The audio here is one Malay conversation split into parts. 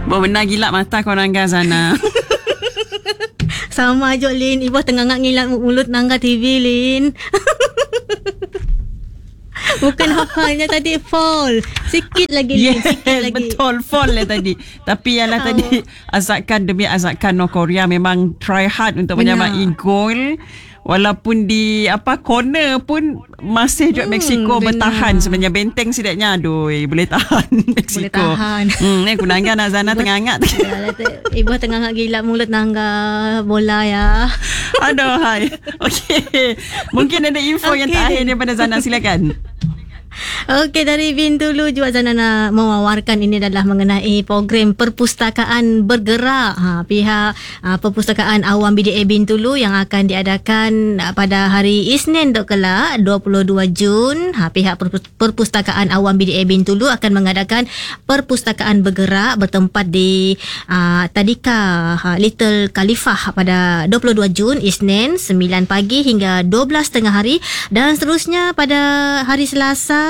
Benar gila mata korang Zana. Sama je Lin. Ibu tengah ngilat mulut nangga TV Lin. Bukan hafalnya tadi fall. Sikit lagi Lin, sikit lagi. Betul fall lah tadi. Tapi ialah tadi asalkan demi asalkan North Korea memang try hard untuk menyamai gol. Walaupun di corner pun masih juga Mexico bertahan sebenarnya. Benteng setidaknya boleh tahan Mexico. Boleh tahan. Kunangkan Azana tengah angkat. Ibu tengah angkat gila mulut nangga bola ya. Aduh hai. Okey. Mungkin ada info yang terakhir daripada Zana, silakan. Okey, dari Bintulu juga Zana nak mewawarkan ini adalah mengenai program perpustakaan bergerak pihak Perpustakaan Awam BDA Bintulu yang akan diadakan pada hari Isnin kelak 22 Jun. Pihak Perpustakaan Awam BDA Bintulu akan mengadakan perpustakaan bergerak bertempat di Tadika Little Khalifah pada 22 Jun Isnin 9 pagi hingga 12 tengah hari, dan seterusnya pada hari Selasa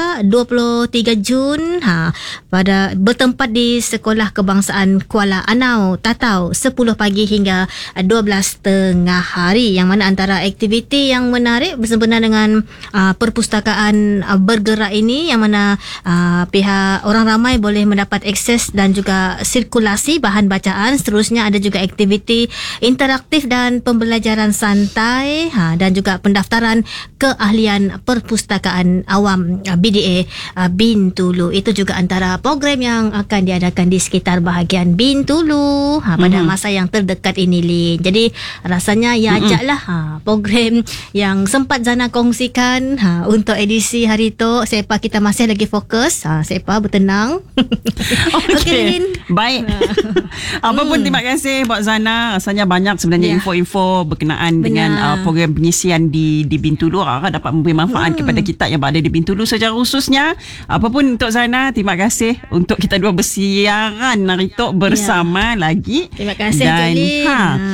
23 Jun pada bertempat di Sekolah Kebangsaan Kuala Anau Tatau 10 pagi hingga 12 tengah hari, yang mana antara aktiviti yang menarik bersempena dengan perpustakaan bergerak ini, yang mana pihak orang ramai boleh mendapat akses dan juga sirkulasi bahan bacaan. Seterusnya ada juga aktiviti interaktif dan pembelajaran santai dan juga pendaftaran keahlian perpustakaan awam BDA Bintulu. Itu juga antara program yang akan diadakan di sekitar bahagian Bintulu pada masa yang terdekat ini Lin. Jadi rasanya ajaklah program yang sempat Zana kongsikan untuk edisi hari tu. Sepa kita masih lagi fokus. Sepa bertenang. Okey Lin. Baik. Apa pun terima kasih buat Zana. Rasanya banyak sebenarnya info-info berkenaan dengan program pengisian di Bintulu dapat memberi manfaat kepada kita yang berada di Bintulu secara khususnya. Apapun untuk Zana, terima kasih untuk kita dua bersiaran hari tu bersama lagi. Terima kasih dan Lin.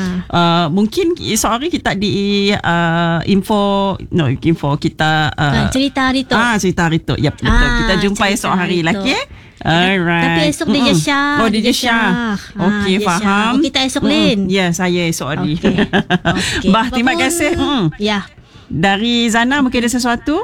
Mungkin esok hari kita di info kita cerita hari tu. Cerita hari tu. Ya betul. Kita jumpa esok hari lagi. Alright. Tapi esok DJ Syah. Oh, DJ Syah. Okey, faham. Kita esok Lin. Ya, saya esok hari. Okay. Bah, terima kasih. Ya. Dari Zana mungkin ada sesuatu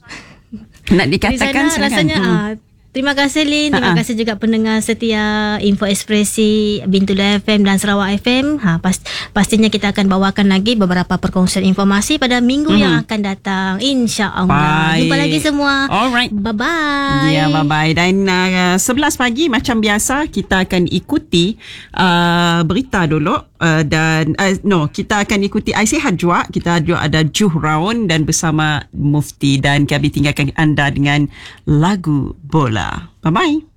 nak dikatakan, silakan. Rasanya terima kasih Lin. Terima kasih juga pendengar setia Info Ekspresi Bintulu FM dan Sarawak FM. Pastinya kita akan bawakan lagi beberapa perkongsian informasi pada minggu yang akan datang, insya-Allah. Jumpa lagi semua. Alright. Bye-bye. Ya, bye-bye. Dan 11 pagi macam biasa kita akan ikuti berita dulu. Kita akan ikuti Sihat juga. Kita juga ada Juh Raun dan bersama Mufti, dan kami tinggalkan anda dengan lagu bola. Bye-bye.